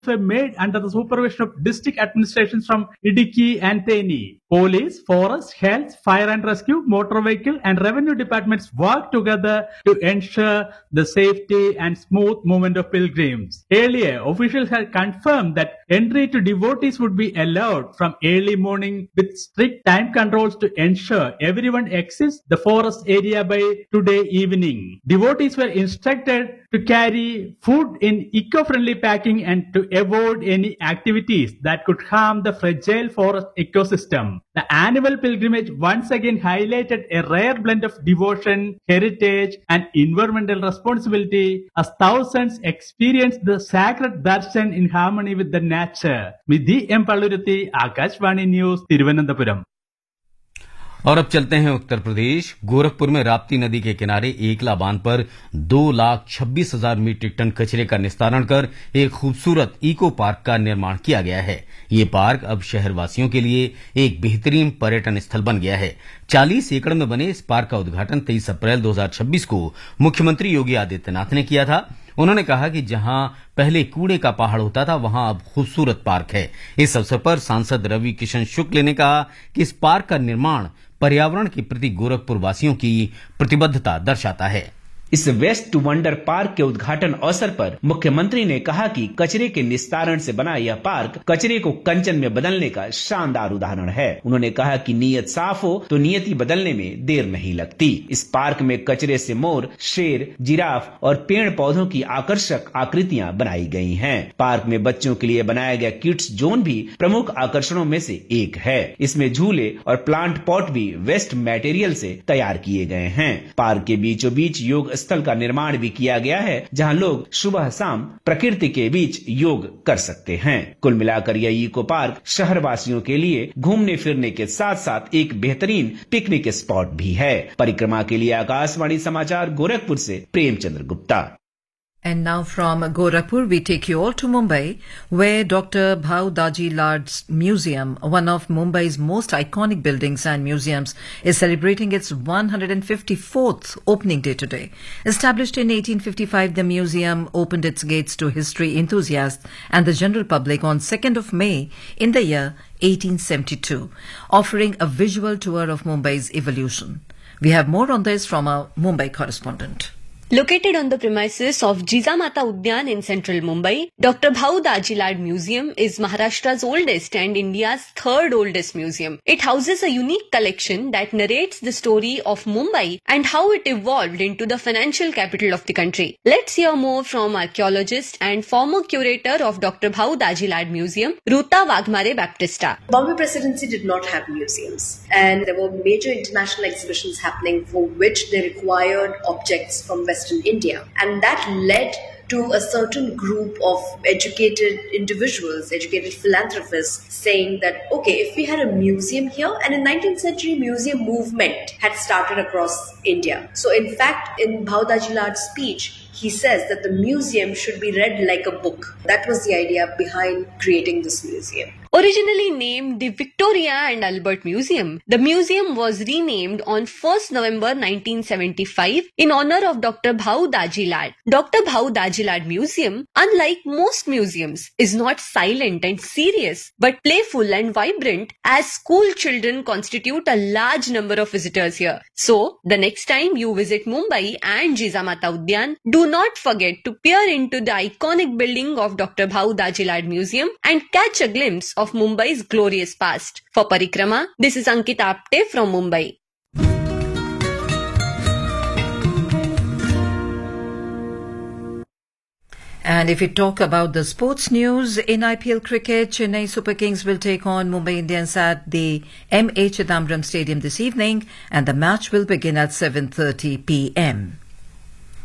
were made under the supervision of district administrations from Idiki and Theni. Police, forest, health, fire and rescue, motor vehicle and revenue departments work together to ensure the safety and smooth movement of pilgrims. Earlier, officials had confirmed that entry to devotees would be allowed from early morning with strict time controls to ensure everyone exits the forest area by today evening. Devotees were instructed to carry food in eco-friendly packing and to avoid any activities that could harm the fragile forest ecosystem. The annual pilgrimage once again highlighted a rare blend of devotion, heritage, and environmental responsibility as thousands experienced the sacred darshan in harmony with the nature. Midhi M. Palluruthi, Akashvani News, Thiruvananthapuram. और अब चलते हैं उत्तर प्रदेश। गोरखपुर में राप्ती नदी के किनारे एकला बांध पर 2,26,000 मीट्रिक टन कचरे का निस्तारण कर एक खूबसूरत इको पार्क का निर्माण किया गया है। ये पार्क अब शहरवासियों के लिए एक बेहतरीन पर्यटन स्थल बन गया है। 40 एकड़ में बने इस पार्क का उद्घाटन 23 अप्रैल 2026 को मुख्यमंत्री योगी आदित्यनाथ ने किया था। उन्होंने कहा कि जहां पहले कूड़े का पहाड़ होता था वहां अब खूबसूरत पार्क है। इस अवसर पर सांसद रवि किशन शुक्ल ने कहा कि इस पार्क का निर्माण पर्यावरण के प्रति गोरखपुर वासियों की प्रतिबद्धता दर्शाता है। इस वेस्ट टू वंडर पार्क के उद्घाटन अवसर पर मुख्यमंत्री ने कहा कि कचरे के निस्तारण से बना यह पार्क कचरे को कंचन में बदलने का शानदार उदाहरण है। उन्होंने कहा कि नीयत साफ हो तो नियति बदलने में देर नहीं लगती। इस पार्क में कचरे से मोर, शेर, जिराफ और पेड़ पौधों की आकर्षक आकृतियां बनाई गई हैं। पार्क में बच्चों के लिए बनाया गया किड्स जोन भी प्रमुख आकर्षणों में से एक है। इसमें झूले और प्लांट पॉट भी वेस्ट मटेरियल से तैयार किए गए हैं। पार्क के बीचों बीच योग स्थल का निर्माण भी किया गया है, जहां लोग सुबह शाम प्रकृति के बीच योग कर सकते हैं। कुल मिलाकर यह इको पार्क शहर वासियों के लिए घूमने फिरने के साथ साथ एक बेहतरीन पिकनिक स्पॉट भी है। परिक्रमा के लिए आकाशवाणी समाचार गोरखपुर से Premchandra Gupta. And now from Gorakhpur, we take you all to Mumbai, where Dr. Bhau Daji Lad's Museum, one of Mumbai's most iconic buildings and museums, is celebrating its 154th opening day today. Established in 1855, the museum opened its gates to history enthusiasts and the general public on 2nd of May in the year 1872, offering a visual tour of Mumbai's evolution. We have more on this from our Mumbai correspondent. Located on the premises of Jijamata Udyan in central Mumbai, Dr. Bhau Daji Lad Museum is Maharashtra's oldest and India's third oldest museum. It houses a unique collection that narrates the story of Mumbai and how it evolved into the financial capital of the country. Let's hear more from archaeologist and former curator of Dr. Bhau Daji Lad Museum, Ruta Wagmare Baptista. Bombay Presidency did not have museums, and there were major international exhibitions happening for which they required objects from Western India, and that led to a certain group of educated individuals, educated philanthropists saying that, okay, if we had a museum here, and in 19th century museum movement had started across India. So in fact, in Bhau Daji Lad's speech, he says that the museum should be read like a book. That was the idea behind creating this museum. Originally named the Victoria and Albert Museum, the museum was renamed on 1st November 1975 in honor of Dr. Bhau Daji Lad. Dr. Bhau Daji Lad Museum, unlike most museums, is not silent and serious, but playful and vibrant, as school children constitute a large number of visitors here. So, the next time you visit Mumbai and Jijamata Udyan, do not forget to peer into the iconic building of Dr. Bhau Daji Lad Museum and catch a glimpse of Mumbai's glorious past. For Parikrama, this is Ankita Apte from Mumbai. And if we talk about the sports news, in IPL cricket, Chennai Super Kings will take on Mumbai Indians at the M.A. Chidambaram Stadium this evening, and the match will begin at 7:30 p.m.